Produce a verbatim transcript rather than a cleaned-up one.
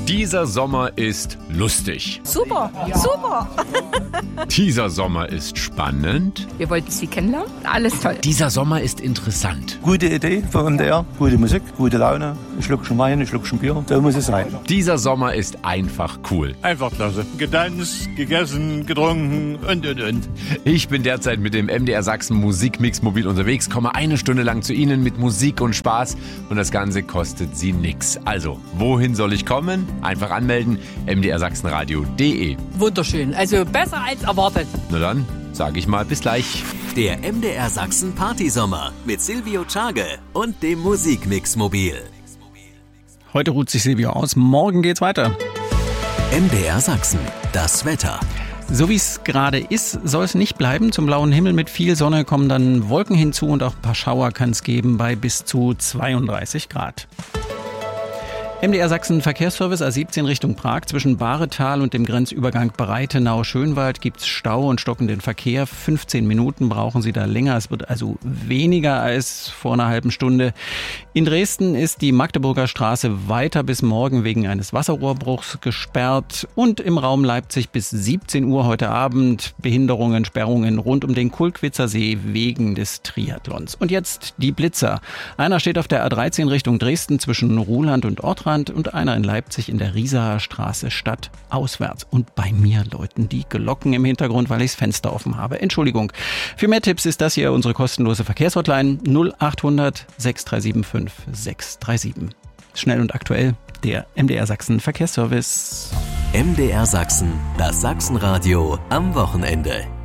Dieser Sommer ist lustig. Super, super. Dieser Sommer ist spannend. Wir wollten Sie kennenlernen. Alles toll. Dieser Sommer ist interessant. Gute Idee für M D R, gute Musik, gute Laune, ein Schluckchen Wein, ein Schluckchen Bier, so muss es sein. Dieser Sommer ist einfach cool. Einfach klasse. Getanzt, gegessen, getrunken und, und, und. Ich bin derzeit mit dem M D R Sachsen Musikmix mobil unterwegs, komme eine Stunde lang zu Ihnen mit Musik und Spaß und das Ganze kostet Sie nix. Also, wohin soll ich kommen? Einfach anmelden, m d r sachsenradio punkt d e. Wunderschön. Also besser als erwartet. Na dann, sage ich mal bis gleich. Der M D R Sachsen Partysommer mit Silvio Czage und dem Musikmix mobil. Heute ruht sich Silvio aus, morgen geht's weiter. M D R Sachsen, das Wetter. So wie es gerade ist, soll es nicht bleiben. Zum blauen Himmel mit viel Sonne kommen dann Wolken hinzu und auch ein paar Schauer kann es geben bei bis zu zweiunddreißig Grad. M D R Sachsen Verkehrsservice A siebzehn Richtung Prag. Zwischen Bahretal und dem Grenzübergang Breitenau-Schönwald gibt's Stau und stockenden Verkehr. fünfzehn Minuten brauchen Sie da länger. Es wird also weniger als vor einer halben Stunde. In Dresden ist die Magdeburger Straße weiter bis morgen wegen eines Wasserrohrbruchs gesperrt. Und im Raum Leipzig bis siebzehn Uhr heute Abend Behinderungen, Sperrungen rund um den Kulkwitzer See wegen des Triathlons. Und jetzt die Blitzer. Einer steht auf der A dreizehn Richtung Dresden zwischen Ruhland und Ortrand und einer in Leipzig in der Riesaer Straße stadtauswärts. Und bei mir läuten die Glocken im Hintergrund, weil ich das Fenster offen habe. Entschuldigung. Für mehr Tipps ist das hier unsere kostenlose Verkehrshotline null achthundert sechs drei sieben fünf sechs drei sieben. Schnell und aktuell, der M D R Sachsen Verkehrsservice. M D R Sachsen, das Sachsenradio am Wochenende.